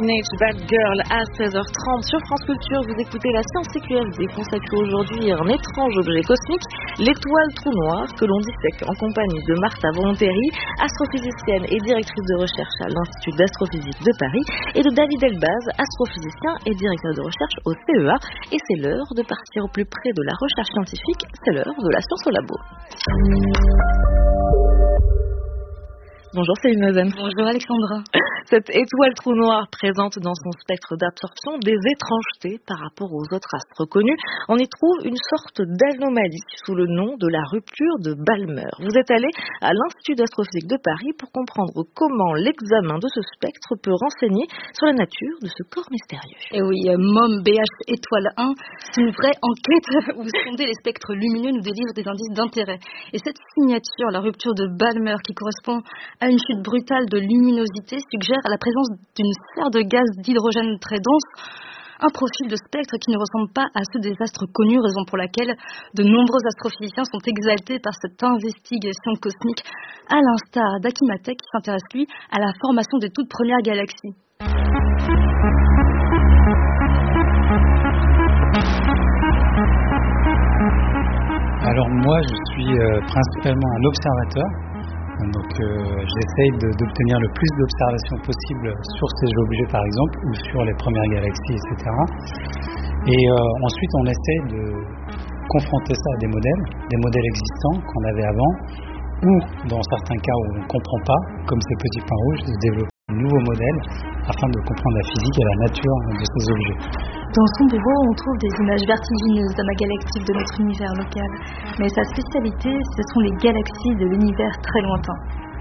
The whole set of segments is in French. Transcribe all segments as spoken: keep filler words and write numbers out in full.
Teenage Bad Girl à seize heures trente sur France Culture. Vous écoutez la Science C Q F D consacrée aujourd'hui à un étrange objet cosmique, l'étoile trou noir, que l'on dissèque en compagnie de Martha Volonteri, astrophysicienne et directrice de recherche à l'Institut d'astrophysique de Paris, et de David Elbaz, astrophysicien et directeur de recherche au C E A. Et c'est l'heure de partir au plus près de la recherche scientifique, c'est l'heure de la science au labo. Bonjour Céline Neuzen. Bonjour Alexandra. Cette étoile trou noir présente dans son spectre d'absorption des étrangetés par rapport aux autres astres connus. On y trouve une sorte d'anomalie sous le nom de la rupture de Balmer. Vous êtes allé à l'Institut d'astrophysique de Paris pour comprendre comment l'examen de ce spectre peut renseigner sur la nature de ce corps mystérieux. Et oui, M O M B H étoile un, c'est une vraie enquête où sonder les spectres lumineux nous délivre des indices d'intérêt. Et cette signature, la rupture de Balmer, qui correspond à une chute brutale de luminosité, suggère la présence d'une sphère de gaz d'hydrogène très dense, un profil de spectre qui ne ressemble pas à ceux des astres connus, raison pour laquelle de nombreux astrophysiciens sont exaltés par cette investigation cosmique, à l'instar d'Akimatek qui s'intéresse lui à la formation des toutes premières galaxies. Alors moi je suis euh, principalement un observateur. Donc euh, j'essaye de, d'obtenir le plus d'observations possible sur ces objets par exemple, ou sur les premières galaxies, et cetera. Et euh, ensuite on essaie de confronter ça à des modèles, des modèles existants qu'on avait avant, ou dans certains cas où on ne comprend pas, comme ces petits points rouges, de développer de nouveaux modèles afin de comprendre la physique et la nature de ces objets. Dans son bureau, on trouve des images vertigineuses d'amas galactiques de notre univers local. Mais sa spécialité, ce sont les galaxies de l'univers très lointain.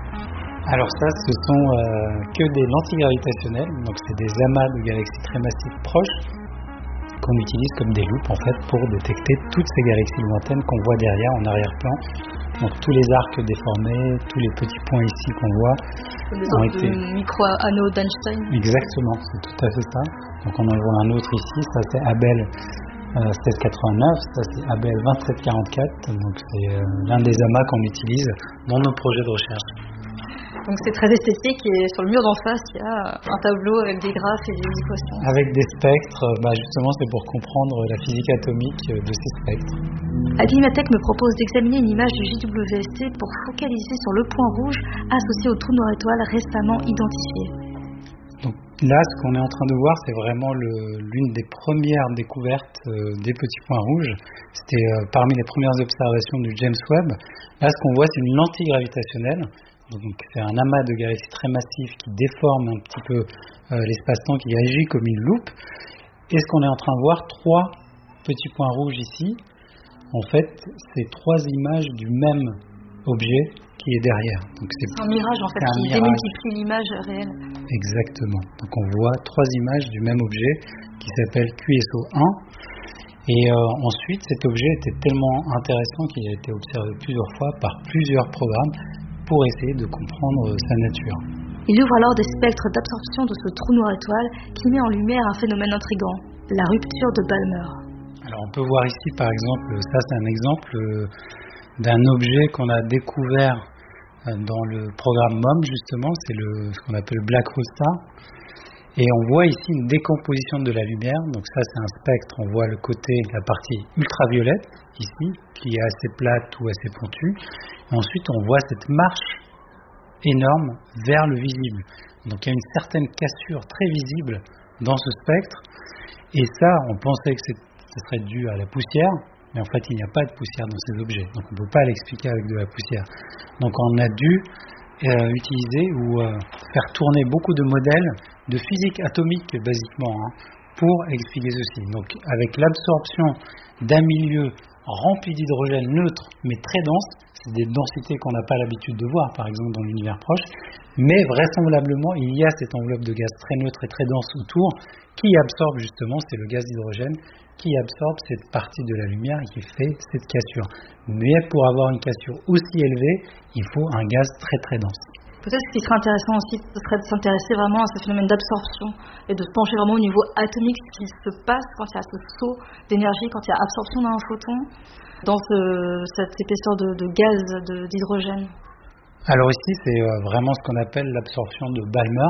Alors ça, ce sont euh, que des lentilles gravitationnelles, donc c'est des amas de galaxies très massives proches qu'on utilise comme des loupes en fait pour détecter toutes ces galaxies lointaines qu'on voit derrière en arrière-plan. Donc tous les arcs déformés, tous les petits points ici qu'on voit des ont été... de micro-anneaux d'Einstein. Exactement, c'est tout à fait ça. Donc on en voit un autre ici, ça c'est Abell euh, seize quatre-vingt-neuf, ça c'est Abell vingt-sept quarante-quatre, donc c'est euh, l'un des amas qu'on utilise dans nos projets de recherche. Donc c'est très esthétique et sur le mur d'en face, il y a un tableau avec des graphes et des équations. Avec des spectres, bah justement c'est pour comprendre la physique atomique de ces spectres. Agimatek me propose d'examiner une image du J W S T pour focaliser sur le point rouge associé au trou noir étoile récemment identifié. Donc là, ce qu'on est en train de voir, c'est vraiment le, l'une des premières découvertes euh, des petits points rouges. C'était euh, parmi les premières observations du James Webb. Là, ce qu'on voit, c'est une lentille gravitationnelle. Donc c'est un amas de galaxies très massif qui déforme un petit peu euh, l'espace-temps, qui agit comme une loupe. Et ce qu'on est en train de voir, trois petits points rouges ici, en fait, c'est trois images du même objet qui est derrière. Donc c'est un mirage en fait qui démultiplie l'image réelle. Exactement. Donc on voit trois images du même objet qui s'appelle Q S O un. Et euh, ensuite, cet objet était tellement intéressant qu'il a été observé plusieurs fois par plusieurs programmes pour essayer de comprendre sa nature. Il ouvre alors des spectres d'absorption de ce trou noir étoile qui met en lumière un phénomène intrigant, la rupture de Balmer. Alors on peut voir ici par exemple, ça c'est un exemple d'un objet qu'on a découvert dans le programme M O M justement, c'est le, ce qu'on appelle le Black Hole Star. Et on voit ici une décomposition de la lumière, donc ça c'est un spectre, on voit le côté, la partie ultraviolette ici, qui est assez plate ou assez pointue. Et ensuite on voit cette marche énorme vers le visible. Donc il y a une certaine cassure très visible dans ce spectre. Et ça, on pensait que ce serait dû à la poussière, mais en fait il n'y a pas de poussière dans ces objets. Donc on ne peut pas l'expliquer avec de la poussière. Donc on a dû euh, utiliser ou euh, faire tourner beaucoup de modèles de physique atomique basiquement hein, pour expliquer ceci. Donc avec l'absorption d'un milieu rempli d'hydrogène neutre mais très dense, c'est des densités qu'on n'a pas l'habitude de voir par exemple dans l'univers proche, mais vraisemblablement il y a cette enveloppe de gaz très neutre et très dense autour qui absorbe justement, c'est le gaz d'hydrogène qui absorbe cette partie de la lumière et qui fait cette cassure. Mais pour avoir une cassure aussi élevée, il faut un gaz très très dense. Peut-être ce qui serait intéressant aussi, ce serait de s'intéresser vraiment à ce phénomène d'absorption et de se pencher vraiment au niveau atomique, ce qui se passe quand il y a ce saut d'énergie, quand il y a absorption d'un photon dans ce, cette épaisseur de, de gaz de, d'hydrogène. Alors ici, c'est vraiment ce qu'on appelle l'absorption de Balmer.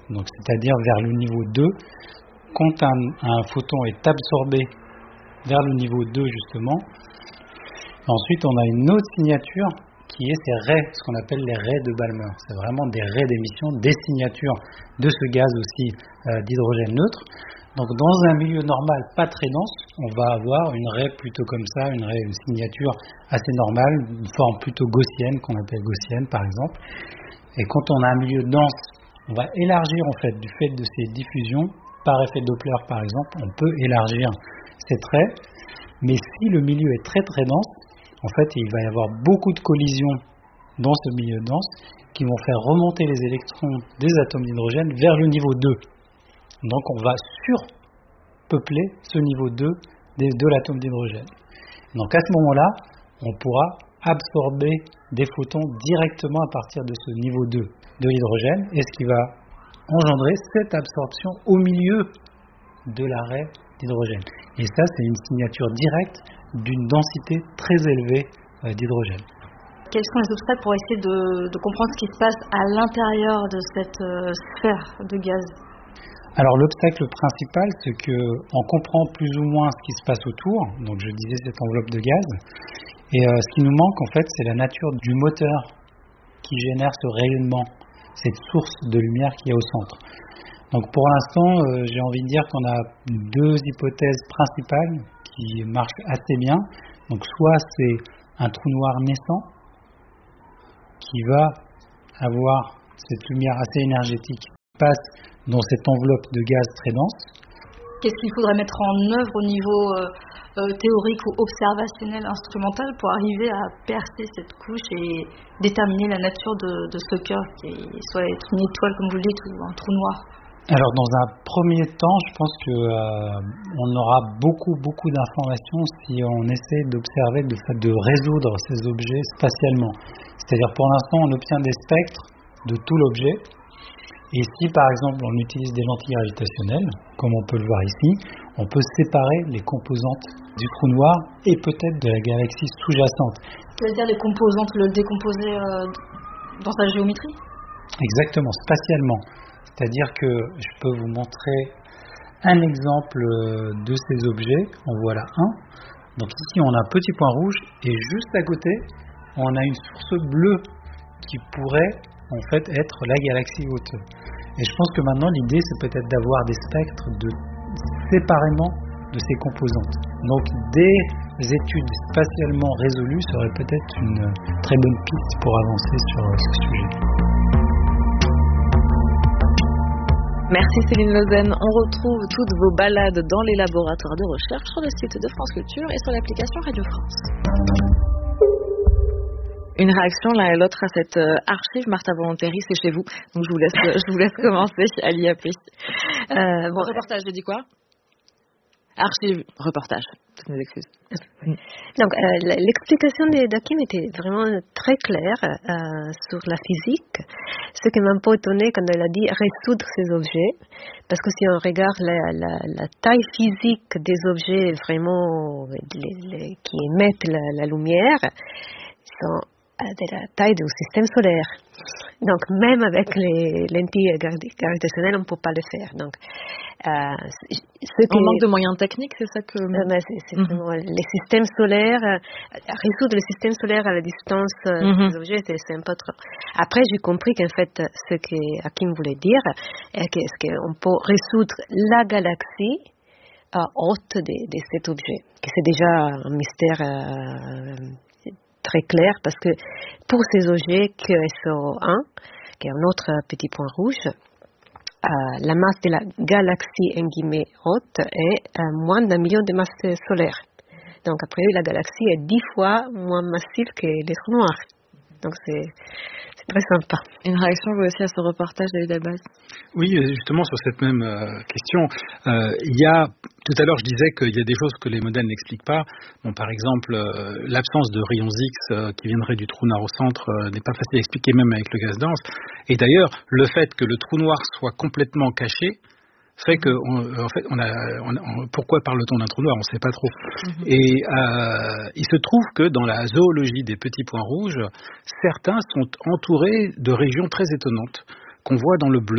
donc c'est-à-dire vers le niveau deux, quand un, un photon est absorbé vers le niveau deux justement, ensuite on a une autre signature qui est ces raies, ce qu'on appelle les raies de Balmer. C'est vraiment des raies d'émission, des signatures de ce gaz aussi euh, d'hydrogène neutre. Donc dans un milieu normal pas très dense, on va avoir une raie plutôt comme ça, une raie, une signature assez normale, une forme plutôt gaussienne qu'on appelle gaussienne par exemple. Et quand on a un milieu dense, on va élargir en fait du fait de ces diffusions, par effet Doppler par exemple, on peut élargir ces traits. Mais si le milieu est très très dense, en fait, il va y avoir beaucoup de collisions dans ce milieu dense qui vont faire remonter les électrons des atomes d'hydrogène vers le niveau deux. Donc on va surpeupler ce niveau deux de, de l'atome d'hydrogène. Donc à ce moment-là, on pourra absorber des photons directement à partir de ce niveau deux de l'hydrogène, et ce qui va engendrer cette absorption au milieu de l'arrêt d'hydrogène. Et ça, c'est une signature directe d'une densité très élevée euh, d'hydrogène. Quels sont les obstacles pour essayer de, de comprendre ce qui se passe à l'intérieur de cette euh, sphère de gaz? Alors l'obstacle principal, c'est qu'on comprend plus ou moins ce qui se passe autour, donc je disais cette enveloppe de gaz, et euh, ce qui nous manque en fait, c'est la nature du moteur qui génère ce rayonnement, cette source de lumière qui est au centre. Donc pour l'instant, euh, j'ai envie de dire qu'on a deux hypothèses principales qui marchent assez bien. Donc soit c'est un trou noir naissant qui va avoir cette lumière assez énergétique qui passe dans cette enveloppe de gaz très dense. Qu'est-ce qu'il faudrait mettre en œuvre au niveau euh, euh, théorique ou observationnel, instrumental, pour arriver à percer cette couche et déterminer la nature de, de ce cœur, qui soit être une étoile comme vous le dites ou un trou noir? Alors dans un premier temps, je pense que euh, on aura beaucoup beaucoup d'informations si on essaie d'observer, de, de résoudre ces objets spatialement. C'est-à-dire pour l'instant, on obtient des spectres de tout l'objet. Et si par exemple on utilise des lentilles gravitationnelles, comme on peut le voir ici, on peut séparer les composantes du trou noir et peut-être de la galaxie sous-jacente. C'est-à-dire les composantes, le décomposer euh, dans sa géométrie? Exactement, spatialement. C'est-à-dire que je peux vous montrer un exemple de ces objets. En voilà un. Donc ici, on a un petit point rouge et juste à côté, on a une source bleue qui pourrait en fait être la galaxie haute. Et je pense que maintenant, l'idée, c'est peut-être d'avoir des spectres de, séparément de ces composantes. Donc des études spatialement résolues seraient peut-être une très bonne piste pour avancer sur ce sujet. Merci Céline Lausanne. On retrouve toutes vos balades dans les laboratoires de recherche sur le site de France Culture et sur l'application Radio France. Une réaction l'un et l'autre à cette archive. Martha Volontéry, c'est chez vous. Donc je vous laisse, je vous laisse commencer à l'I A P. Euh, bon, reportage, j'ai dit quoi? Archive, reportage. Toutes mes excuses. Donc, euh, l'explication d'Hakim était vraiment très claire euh, sur la physique. Ce qui m'a un peu étonné quand elle a dit résoudre ces objets, parce que si on regarde la, la, la taille physique des objets vraiment les, les, qui émettent la, la lumière, ils sont de la taille du système solaire. Donc, même avec les lentilles gravitationnelles, on ne peut pas le faire. Donc, euh, ce on manque de moyens techniques, c'est ça que... Euh, ben c'est c'est mm-hmm. vraiment les systèmes solaires, euh, résoudre le système solaire à la distance euh, mm-hmm. des objets, c'est, c'est un peu trop. Après, j'ai compris qu'en fait, ce que Hakim voulait dire, est qu'on peut résoudre la galaxie euh, haute de, de cet objet, que c'est déjà un mystère... Euh, très clair, parce que pour ces objets Q S O un, qui est un autre petit point rouge, euh, la masse de la galaxie en guillemets haute est euh, moins d'un million de masses solaires. Donc après, la galaxie est dix fois moins massive que les trous noirs. Donc c'est, c'est très sympa. Une réaction vous aussi à ce reportage, David Abbas? Oui, justement sur cette même euh, question, euh, il y a, tout à l'heure je disais qu'il y a des choses que les modèles n'expliquent pas. Bon, par exemple, euh, l'absence de rayons X euh, qui viendraient du trou noir au centre euh, n'est pas facile à expliquer même avec le gaz dense. Et d'ailleurs, le fait que le trou noir soit complètement caché fait que, on, en fait, on a, on a, pourquoi parle-t-on d'un trou noir? On ne sait pas trop. Mm-hmm. Et euh, il se trouve que dans la zoologie des petits points rouges, certains sont entourés de régions très étonnantes qu'on voit dans le bleu.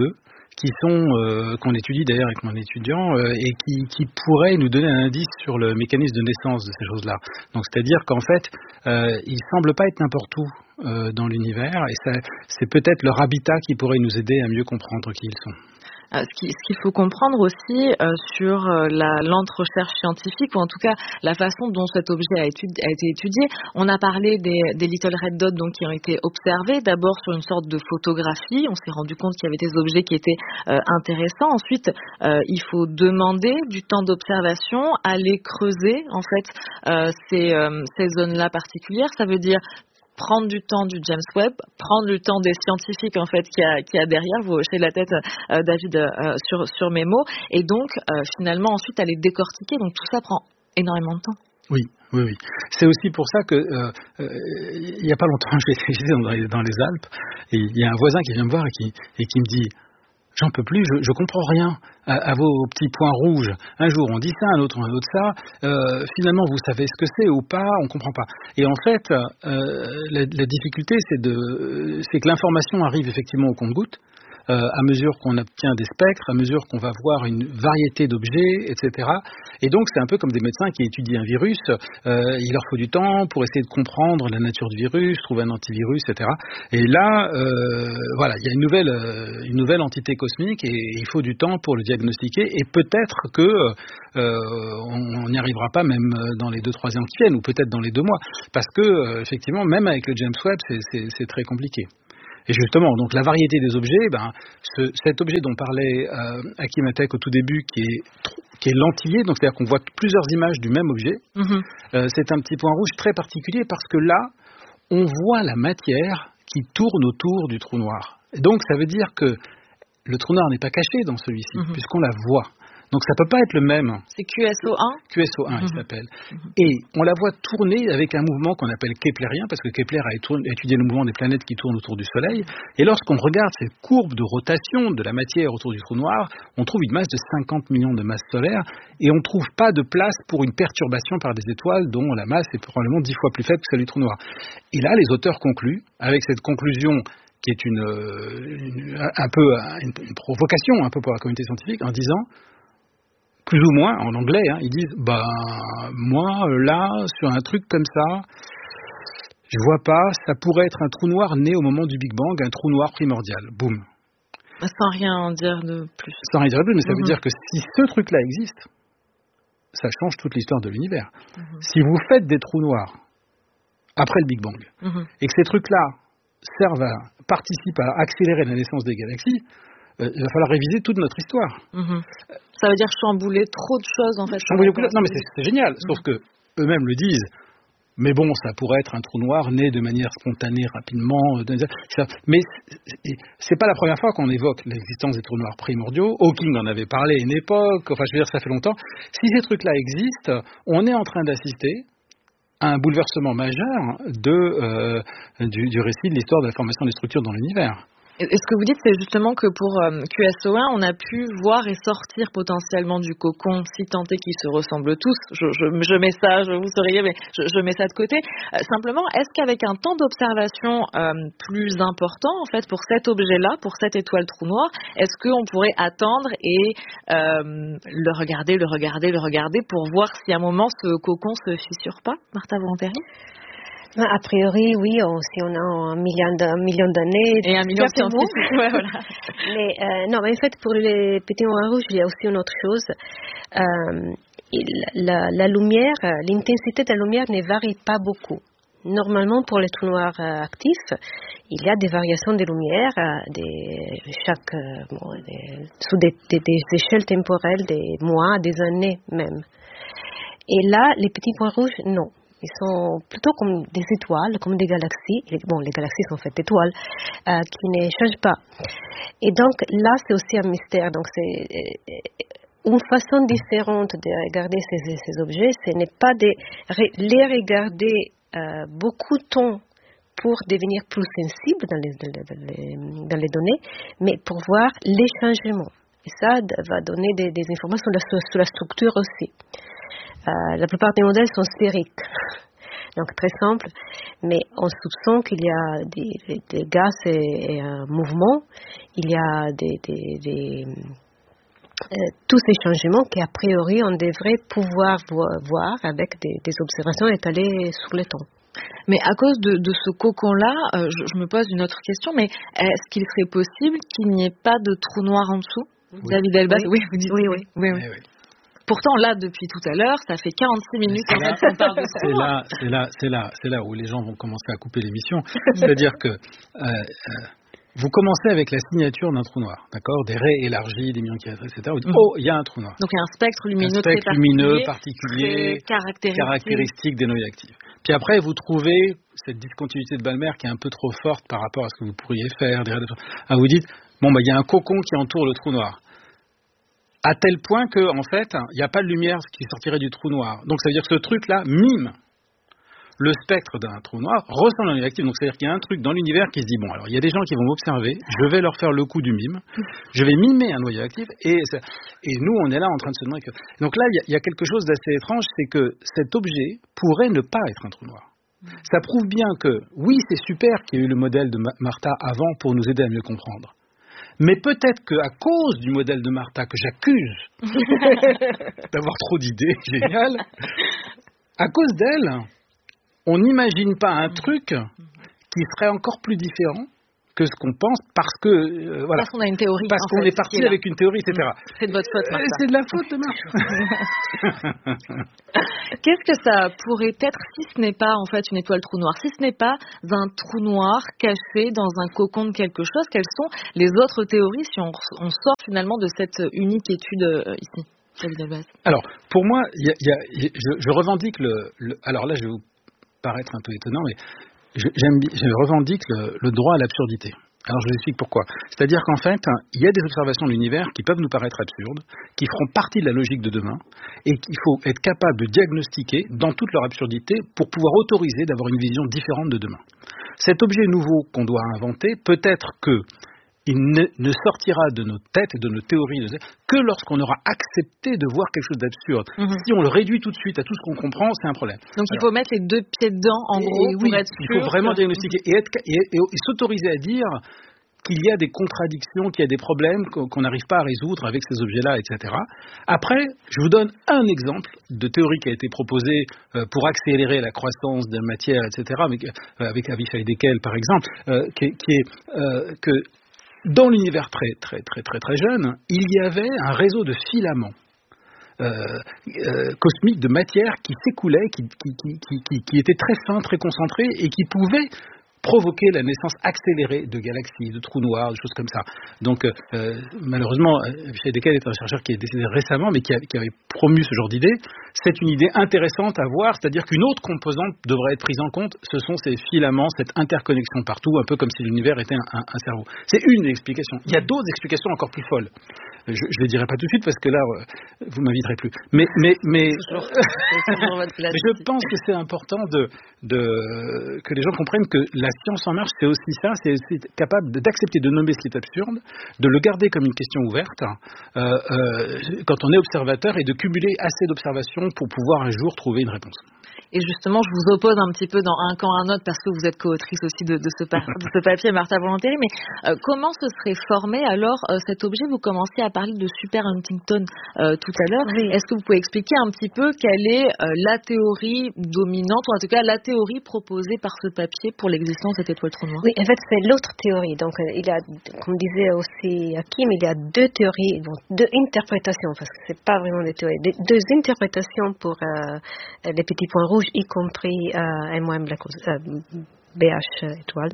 qui sont euh, qu'on étudie d'ailleurs avec mon étudiant euh, et qui, qui pourraient nous donner un indice sur le mécanisme de naissance de ces choses-là. Donc c'est-à-dire qu'en fait, euh, ils semblent pas être n'importe où euh, dans l'univers et ça, c'est peut-être leur habitat qui pourrait nous aider à mieux comprendre qui ils sont. Euh, ce, qui, ce qu'il faut comprendre aussi euh, sur euh, la lente recherche scientifique, ou en tout cas la façon dont cet objet a, étudi- a été étudié. On a parlé des, des Little Red Dots donc, qui ont été observés, d'abord sur une sorte de photographie. On s'est rendu compte qu'il y avait des objets qui étaient euh, intéressants. Ensuite, euh, il faut demander du temps d'observation, aller creuser en fait euh, ces, euh, ces zones-là particulières. Ça veut dire prendre du temps du James Webb, prendre le temps des scientifiques en fait qu'il y a, qu'il y a derrière, vous hochez la tête euh, David euh, sur, sur mes mots, et donc euh, finalement ensuite aller décortiquer, donc tout ça prend énormément de temps. Oui, oui, oui. C'est aussi pour ça que euh, euh, il n'y a pas longtemps, j'étais dans les, dans les Alpes, et il y a un voisin qui vient me voir et qui, et qui me dit j'en peux plus, je, je comprends rien à, à vos petits points rouges. Un jour on dit ça, un autre on dit ça. Euh, finalement, vous savez ce que c'est ou pas, on comprend pas. Et en fait, euh, la, la difficulté, c'est de, c'est que l'information arrive effectivement au compte-gouttes. Euh, à mesure qu'on obtient des spectres, à mesure qu'on va voir une variété d'objets, et cetera. Et donc, c'est un peu comme des médecins qui étudient un virus. Euh, il leur faut du temps pour essayer de comprendre la nature du virus, trouver un antivirus, et cetera. Et là, euh, voilà, il y a une nouvelle, euh, une nouvelle entité cosmique et il faut du temps pour le diagnostiquer. Et peut-être que euh, on n'y arrivera pas même dans les deux, trois ans qui viennent, ou peut-être dans les deux mois, parce que euh, effectivement, même avec le James Webb, c'est, c'est, c'est très compliqué. Et justement, donc la variété des objets, ben, ce, cet objet dont parlait euh, Hakim Atek au tout début, qui est, qui est lentillé, donc c'est-à-dire qu'on voit plusieurs images du même objet, mm-hmm. euh, c'est un petit point rouge très particulier parce que là, on voit la matière qui tourne autour du trou noir. Et donc ça veut dire que le trou noir n'est pas caché dans celui-ci, mm-hmm. puisqu'on la voit. Donc ça peut pas être le même. C'est Q S O un Q S O un, mmh. il s'appelle. Mmh. Et on la voit tourner avec un mouvement qu'on appelle keplerien, parce que Kepler a étudié le mouvement des planètes qui tournent autour du Soleil. Et lorsqu'on regarde cette courbe de rotation de la matière autour du trou noir, on trouve une masse de cinquante millions de masses solaires, et on trouve pas de place pour une perturbation par des étoiles dont la masse est probablement dix fois plus faible que celle du trou noir. Et là, les auteurs concluent, avec cette conclusion qui est une, une un peu une, une provocation un peu pour la communauté scientifique, en disant plus ou moins, en anglais, hein, ils disent, bah, moi, là, sur un truc comme ça, je vois pas, ça pourrait être un trou noir né au moment du Big Bang, un trou noir primordial. Boum. Sans rien dire de plus. Sans rien dire de plus, mais ça mm-hmm. veut dire que si ce truc-là existe, ça change toute l'histoire de l'univers. Mm-hmm. Si vous faites des trous noirs après le Big Bang, mm-hmm. et que ces trucs-là servent à, participent à accélérer la naissance des galaxies, euh, il va falloir réviser toute notre histoire. Mm-hmm. Ça veut dire chambouler trop de choses en fait. Chambouler beaucoup de... Non mais c'est, c'est génial, mmh. sauf que eux-mêmes le disent. Mais bon, ça pourrait être un trou noir né de manière spontanée, rapidement. Mais c'est pas la première fois qu'on évoque l'existence des trous noirs primordiaux. Hawking en avait parlé à une époque. Enfin, je veux dire, ça fait longtemps. Si ces trucs-là existent, on est en train d'assister à un bouleversement majeur de, euh, du, du récit de l'histoire de la formation des structures dans l'univers. Et ce que vous dites, c'est justement que pour euh, Q S O un, on a pu voir et sortir potentiellement du cocon, si tant est qu'ils se ressemblent tous. Je, je, je mets ça, je vous souriez, mais je, je mets ça de côté. Euh, simplement, est-ce qu'avec un temps d'observation euh, plus important, en fait, pour cet objet-là, pour cette étoile trou noir, est-ce qu'on pourrait attendre et euh, le regarder, le regarder, le regarder pour voir si à un moment ce cocon se fissure pas, Martha Volonteri? A priori, oui, on, si on a un million, de, un million d'années. Et un million de scientifiques, ouais, voilà. Mais euh, non, mais en fait, pour les petits noirs rouges, il y a aussi une autre chose. Euh, la, la lumière, l'intensité de la lumière ne varie pas beaucoup. Normalement, pour les trous noirs euh, actifs, il y a des variations de lumière, euh, des, chaque, euh, bon, des, sous des, des, des échelles temporelles, des mois, des années même. Et là, les petits points rouges, non. Ils sont plutôt comme des étoiles, comme des galaxies. Bon, les galaxies sont faites d'étoiles, euh, qui ne changent pas. Et donc, là, c'est aussi un mystère. Donc, c'est une façon différente de regarder ces, ces objets. Ce n'est pas de les regarder euh, beaucoup de temps pour devenir plus sensibles dans les, dans les, dans les données, mais pour voir les changements. Et ça va donner des, des informations sur la, sur la structure aussi. Euh, la plupart des modèles sont sphériques. Donc très simple, mais on soupçonne qu'il y a des, des gaz et, et un mouvement, il y a des, des, des euh, tous ces changements qu'a priori on devrait pouvoir voir avec des, des observations étalées sur le temps. Mais à cause de, de ce cocon-là, euh, je, je me pose une autre question, mais est-ce qu'il serait possible qu'il n'y ait pas de trou noir en dessous? Oui. David Elbaz, oui. oui, vous dites oui, oui. oui, oui. oui, oui. Pourtant, là, depuis tout à l'heure, ça fait quarante-six minutes qu'on parle de ça. C'est là, c'est là, c'est là, c'est là où les gens vont commencer à couper l'émission. C'est-à-dire que euh, euh, vous commencez avec la signature d'un trou noir, d'accord, des raies élargies, des millions de kilomètres, et cetera. Vous dites, oh, il y a un trou noir. Donc il y a un spectre lumineux, un spectre très lumineux particulier, particulier, caractéristique. caractéristique des noyaux actifs. Puis après, vous trouvez cette discontinuité de Balmer qui est un peu trop forte par rapport à ce que vous pourriez faire. Ah, vous dites, bon, bah, il y a un cocon qui entoure le trou noir. À tel point que, en fait, il n'y a pas de lumière qui sortirait du trou noir. Donc ça veut dire que ce truc-là mime le spectre d'un trou noir, ressemble à un noyau actif. Donc c'est-à-dire qu'il y a un truc dans l'univers qui se dit, bon, alors il y a des gens qui vont m'observer, je vais leur faire le coup du mime, je vais mimer un noyau actif, et, et nous, on est là en train de se demander que... Donc là, il y a, il y a quelque chose d'assez étrange, c'est que cet objet pourrait ne pas être un trou noir. Ça prouve bien que, oui, c'est super qu'il y ait eu le modèle de Martha avant pour nous aider à mieux comprendre. Mais peut-être qu'à cause du modèle de Martha, que j'accuse d'avoir trop d'idées, génial, à cause d'elle, on n'imagine pas un truc qui serait encore plus différent que ce qu'on pense parce que euh, voilà. Parce qu'on a une théorie. Parce qu'on est parti avec une théorie, et cetera. C'est de votre faute, Martha. C'est de la faute de Martha. Qu'est-ce que ça pourrait être si ce n'est pas en fait une étoile trou noir, si ce n'est pas un trou noir caché dans un cocon de quelque chose? Quelles sont les autres théories si on, on sort finalement de cette unique étude euh, ici? Alors, pour moi, y a, y a, je, je revendique le, le. Alors là, je vais vous paraître un peu étonnant, mais je, j'aime, je revendique le, le droit à l'absurdité. Alors je vous explique pourquoi. C'est-à-dire qu'en fait, il y a des observations de l'univers qui peuvent nous paraître absurdes, qui feront partie de la logique de demain, et qu'il faut être capable de diagnostiquer dans toute leur absurdité pour pouvoir autoriser d'avoir une vision différente de demain. Cet objet nouveau qu'on doit inventer, peut-être que il ne, ne sortira de nos têtes et de nos théories que lorsqu'on aura accepté de voir quelque chose d'absurde. Mm-hmm. Si on le réduit tout de suite à tout ce qu'on comprend, c'est un problème. Donc Alors, il faut mettre les deux pieds dedans, en et, gros, et pour oui, être sûr. Il faut vraiment que... diagnostiquer et, être, et, et, et s'autoriser à dire qu'il y a des contradictions, qu'il y a des problèmes qu'on n'arrive pas à résoudre avec ces objets-là, et cetera. Après, je vous donne un exemple de théorie qui a été proposée euh, pour accélérer la croissance de la matière, et cetera, mais, euh, avec Avishai Dekel, par exemple, euh, qui, qui est euh, que dans l'univers très, très, très, très, très jeune, il y avait un réseau de filaments euh, euh, cosmiques de matière qui s'écoulait, qui, qui, qui, qui, qui était très fin, très concentré et qui pouvait provoquer la naissance accélérée de galaxies, de trous noirs, de choses comme ça. Donc, euh, malheureusement, Avishai Dekel est un chercheur qui est décédé récemment, mais qui, a, qui avait promu ce genre d'idée. C'est une idée intéressante à voir, c'est-à-dire qu'une autre composante devrait être prise en compte, ce sont ces filaments, cette interconnexion partout, un peu comme si l'univers était un, un, un cerveau. C'est une explication. Il y a d'autres explications encore plus folles. Je ne les dirai pas tout de suite parce que là, euh, vous m'inviterez plus. Mais, mais, mais, toujours, mais je pense que c'est important de, de, que les gens comprennent que la science en marche, c'est aussi ça, c'est, c'est capable d'accepter de nommer ce qui est absurde, de le garder comme une question ouverte euh, euh, quand on est observateur et de cumuler assez d'observations pour pouvoir un jour trouver une réponse. Et justement, je vous oppose un petit peu dans un camp à un autre parce que vous êtes co-autrice aussi de, de, ce, par, de ce papier, Martha Volontéry. Mais euh, comment se serait formé alors euh, cet objet? Vous commenciez à parler de Super Huntington euh, tout à l'heure. Oui. Est-ce que vous pouvez expliquer un petit peu quelle est euh, la théorie dominante, ou en tout cas la théorie proposée par ce papier pour l'existence de cette étoile trou noir? Oui, en fait, c'est l'autre théorie. Donc, euh, il y a, comme disait aussi Hakim, il y a deux théories, bon, deux interprétations, parce que c'est pas vraiment des théories, deux, deux interprétations pour euh, les petits points rouges, y compris euh, M O M Black euh, B H étoile.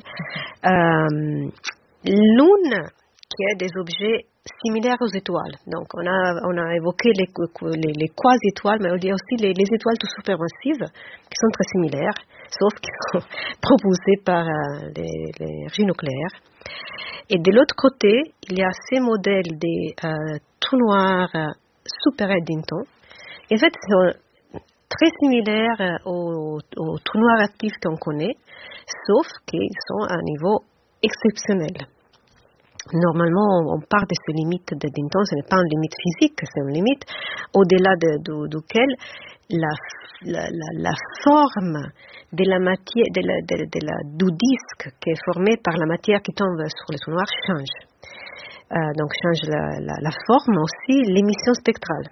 Euh, L'une qui est des objets similaires aux étoiles. Donc, on a, on a évoqué les, les, les quasi-étoiles, mais il y a aussi les, les étoiles tout supermassives qui sont très similaires, sauf qu'ils sont proposées par euh, les, les régies nucléaires. Et de l'autre côté, il y a ces modèles des euh, trous noirs euh, super Eddington. En fait, c'est très similaires aux, aux trous noirs actifs qu'on connaît, sauf qu'ils sont à un niveau exceptionnel. Normalement, on part de ces limites de Dinton, ce n'est pas une limite physique, c'est une limite au-delà de, de, duquel la, la, la, la forme de la matière, de la, de, de la, du disque qui est formé par la matière qui tombe sur le trou noir change. Euh, donc change la, la, la forme aussi, l'émission spectrale.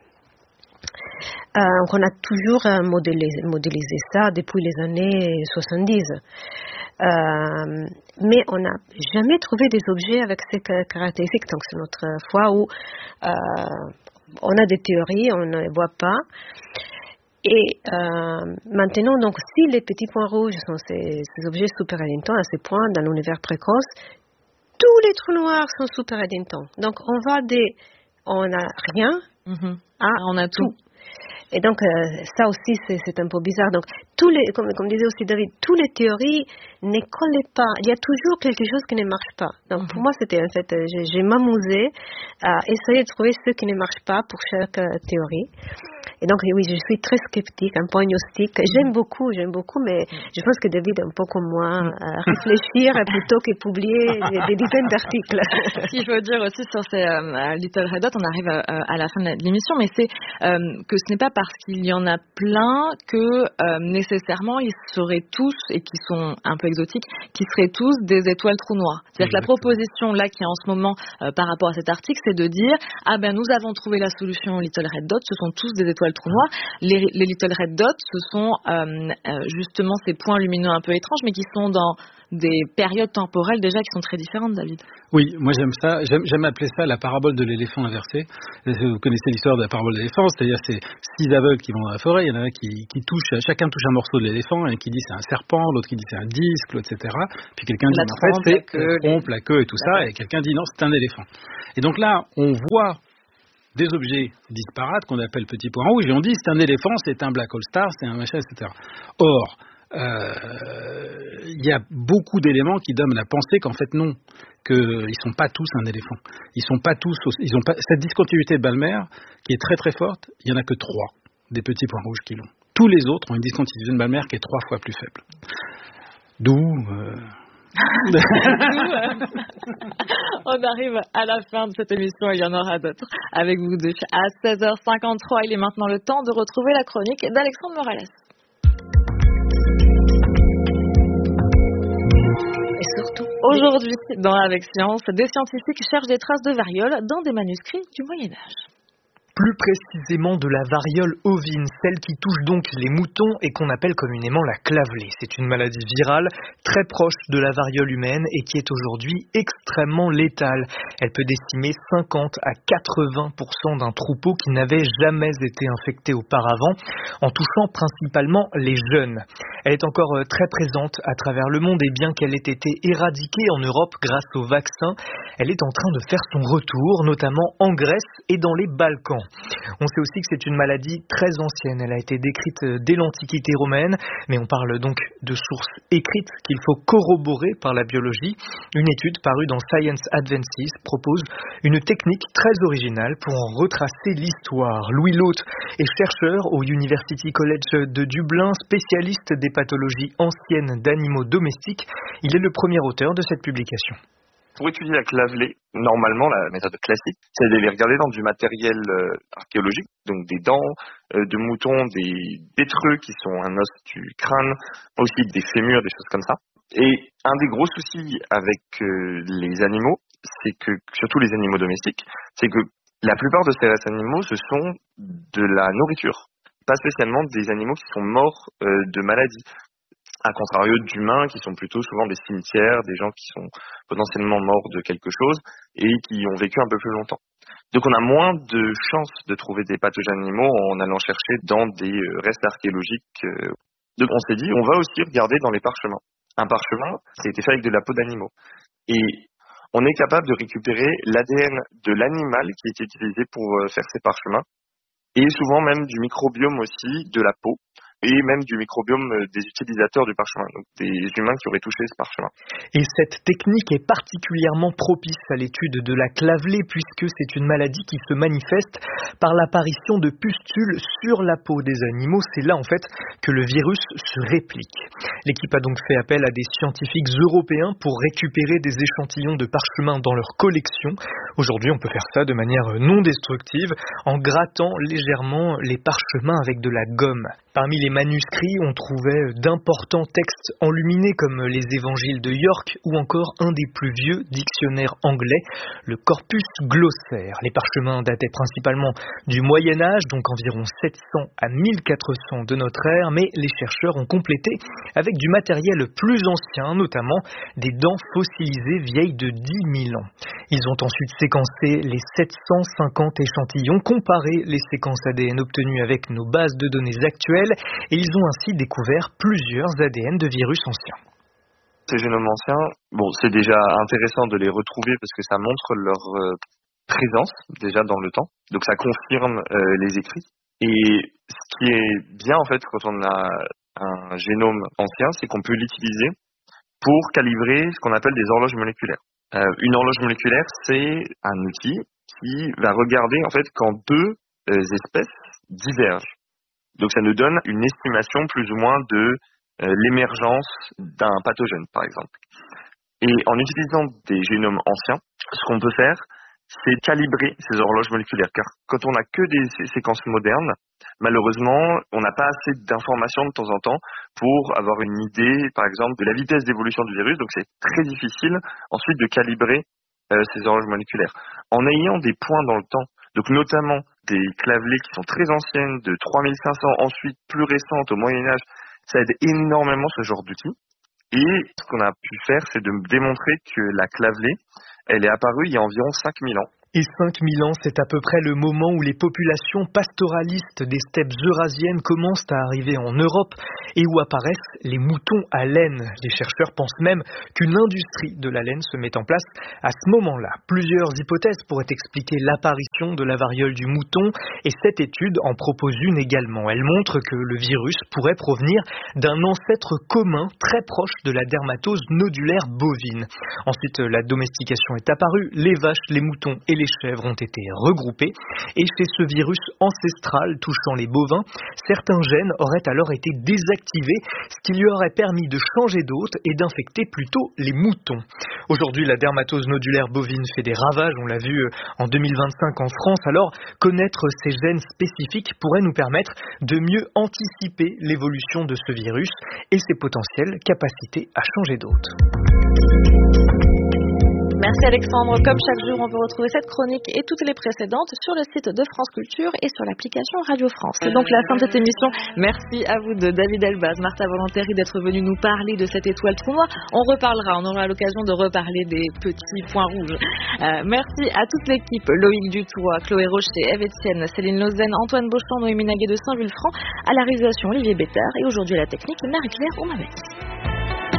Euh, on a toujours modélé, modélisé ça depuis les années soixante-dix. Euh, mais on n'a jamais trouvé des objets avec ces caractéristiques. Donc c'est notre fois où euh, on a des théories, on ne les voit pas. Et euh, maintenant, donc, si les petits points rouges sont ces, ces objets super Eddington, à ce point, dans l'univers précoce, tous les trous noirs sont super Eddington. Donc on va des, on n'a rien mm-hmm. à on a tout. tout. Et donc, euh, ça aussi, c'est, c'est un peu bizarre. Donc, tous les, comme, comme disait aussi David, toutes les théories ne collent pas. Il y a toujours quelque chose qui ne marche pas. Donc, mm-hmm. pour moi, c'était en fait, j'ai, j'ai m'amusé à essayer de trouver ce qui ne marche pas pour chaque euh, théorie. Et donc, oui, je suis très sceptique, un peu agnostique. J'aime beaucoup, j'aime beaucoup, mais je pense que David, un peu comme moi, euh, réfléchir plutôt que publier des, des dizaines d'articles. Ce qu'il faut dire aussi sur ces euh, Little Red Dots, on arrive à, à la fin de l'émission, mais c'est euh, que ce n'est pas parce qu'il y en a plein que euh, nécessairement ils seraient tous, et qui sont un peu exotiques, qui seraient tous des étoiles trous noirs. C'est-à-dire Exactement. Que la proposition là qui est en ce moment euh, par rapport à cet article, c'est de dire ah ben nous avons trouvé la solution aux Little Red Dots, ce sont tous des étoiles trous noirs. Les, les Little Red Dots, ce sont euh, euh, justement ces points lumineux un peu étranges, mais qui sont dans des périodes temporelles déjà qui sont très différentes, David. Oui, moi j'aime ça. J'aime, j'aime appeler ça la parabole de l'éléphant inversé. Vous connaissez l'histoire de la parabole de l'éléphant, c'est-à-dire c'est six aveugles qui vont dans la forêt, il y en a un qui, qui touche, chacun touche un morceau de l'éléphant, et qui dit c'est un serpent, l'autre qui dit c'est un disque, l'autre et cetera. Puis quelqu'un dit la en fait c'est la trompe, la queue et tout ça, ouais. et quelqu'un dit non c'est un éléphant. Et donc là on voit des objets disparates qu'on appelle petits points rouges, et on dit c'est un éléphant, c'est un black hole star, c'est un machin, et cetera. Or, il euh, y a beaucoup d'éléments qui donnent à penser qu'en fait non, qu'ils sont pas tous un éléphant. Ils sont pas tous, ils ont pas cette discontinuité de Balmer qui est très très forte. Il y en a que trois des petits points rouges qui l'ont. Tous les autres ont une discontinuité de Balmer qui est trois fois plus faible. D'où euh, on arrive à la fin de cette émission, il y en aura d'autres avec vous deux. À seize heures cinquante-trois, il est maintenant le temps de retrouver la chronique d'Alexandre Morales. Et surtout, aujourd'hui, dans Avec Science, des scientifiques cherchent des traces de variole dans des manuscrits du Moyen-Âge. Plus précisément de la variole ovine, celle qui touche donc les moutons et qu'on appelle communément la clavelée. C'est une maladie virale très proche de la variole humaine et qui est aujourd'hui extrêmement létale. Elle peut décimer cinquante à quatre-vingts pour cent d'un troupeau qui n'avait jamais été infecté auparavant, en touchant principalement les jeunes. Elle est encore très présente à travers le monde et bien qu'elle ait été éradiquée en Europe grâce au vaccin, elle est en train de faire son retour, notamment en Grèce et dans les Balkans. On sait aussi que c'est une maladie très ancienne. Elle a été décrite dès l'Antiquité romaine, mais on parle donc de sources écrites qu'il faut corroborer par la biologie. Une étude parue dans Science Advances propose une technique très originale pour en retracer l'histoire. Louis Lhott est chercheur au University College de Dublin, spécialiste des pathologies anciennes d'animaux domestiques. Il est le premier auteur de cette publication. Pour étudier la clavelée, normalement, la méthode classique, c'est d'aller regarder dans du matériel euh, archéologique, donc des dents euh, de moutons, des détreux qui sont un os du crâne, aussi des fémurs, des choses comme ça. Et un des gros soucis avec euh, les animaux, c'est que, surtout les animaux domestiques, c'est que la plupart de ces animaux, ce sont de la nourriture, pas spécialement des animaux qui sont morts euh, de maladie. À contrario d'humains qui sont plutôt souvent des cimetières, des gens qui sont potentiellement morts de quelque chose et qui ont vécu un peu plus longtemps. Donc on a moins de chances de trouver des pathogènes animaux en allant chercher dans des restes archéologiques. Donc on s'est dit, on va aussi regarder dans les parchemins. Un parchemin, ça a été fait avec de la peau d'animaux. Et on est capable de récupérer l'A D N de l'animal qui a été utilisé pour faire ces parchemins et souvent même du microbiome aussi de la peau. et même du microbiome des utilisateurs du parchemin, donc des humains qui auraient touché ce parchemin. Et cette technique est particulièrement propice à l'étude de la clavelée puisque c'est une maladie qui se manifeste par l'apparition de pustules sur la peau des animaux. C'est là en fait que le virus se réplique. L'équipe a donc fait appel à des scientifiques européens pour récupérer des échantillons de parchemin dans leur collection. Aujourd'hui, on peut faire ça de manière non destructive en grattant légèrement les parchemins avec de la gomme. Parmi les manuscrits, on trouvait d'importants textes enluminés comme les évangiles de York ou encore un des plus vieux dictionnaires anglais, le Corpus glossaire. Les parchemins dataient principalement du Moyen Âge, donc environ sept cents à mille quatre cents de notre ère, mais les chercheurs ont complété avec du matériel plus ancien, notamment des dents fossilisées vieilles de dix mille ans. Ils ont ensuite séquencé les sept cent cinquante échantillons, comparé les séquences A D N obtenues avec nos bases de données actuelles, et ils ont ainsi découvert plusieurs A D N de virus anciens. Ces génomes anciens, bon, c'est déjà intéressant de les retrouver parce que ça montre leur euh, présence déjà dans le temps, donc ça confirme euh, les écrits. Et ce qui est bien en fait quand on a un génome ancien, c'est qu'on peut l'utiliser pour calibrer ce qu'on appelle des horloges moléculaires. Euh, une horloge moléculaire, c'est un outil qui va regarder en fait quand deux euh, espèces divergent. Donc ça nous donne une estimation plus ou moins de euh, l'émergence d'un pathogène, par exemple. Et en utilisant des génomes anciens, ce qu'on peut faire, c'est calibrer ces horloges moléculaires. Car quand on n'a que des sé- séquences modernes, malheureusement, on n'a pas assez d'informations de temps en temps pour avoir une idée, par exemple, de la vitesse d'évolution du virus. Donc c'est très difficile ensuite de calibrer euh, ces horloges moléculaires. En ayant des points dans le temps, donc notamment des clavelées qui sont très anciennes, de trois mille cinq cents, ensuite plus récentes au Moyen-Âge, ça aide énormément ce genre d'outils. Et ce qu'on a pu faire, c'est de démontrer que la clavelée, elle est apparue il y a environ cinq mille ans. Et cinq mille ans, c'est à peu près le moment où les populations pastoralistes des steppes eurasiennes commencent à arriver en Europe et où apparaissent les moutons à laine. Les chercheurs pensent même qu'une industrie de la laine se met en place à ce moment-là. Plusieurs hypothèses pourraient expliquer l'apparition de la variole du mouton et cette étude en propose une également. Elle montre que le virus pourrait provenir d'un ancêtre commun très proche de la dermatose nodulaire bovine. Ensuite, la domestication est apparue, les vaches, les moutons et les Les chèvres ont été regroupées et chez ce virus ancestral touchant les bovins, certains gènes auraient alors été désactivés, ce qui lui aurait permis de changer d'hôte et d'infecter plutôt les moutons. Aujourd'hui, la dermatose nodulaire bovine fait des ravages, on l'a vu en deux mille vingt-cinq en France, alors connaître ces gènes spécifiques pourrait nous permettre de mieux anticiper l'évolution de ce virus et ses potentielles capacités à changer d'hôte. Merci Alexandre. Comme chaque jour, on peut retrouver cette chronique et toutes les précédentes sur le site de France Culture et sur l'application Radio France. C'est donc la fin de cette émission. Merci à vous de David Elbaz, Martha Volontéry d'être venus nous parler de cette étoile trou noir. On reparlera, on aura l'occasion de reparler des petits points rouges. Euh, merci à toute l'équipe, Loïc Dutoit, Chloé Rocher, Eve Etienne, Céline Lausanne, Antoine Beauchamp, Noémie Naguet de Saint-Vulfranc, à la réalisation Olivier Bétard et aujourd'hui à la technique Marie-Claire Oumavec.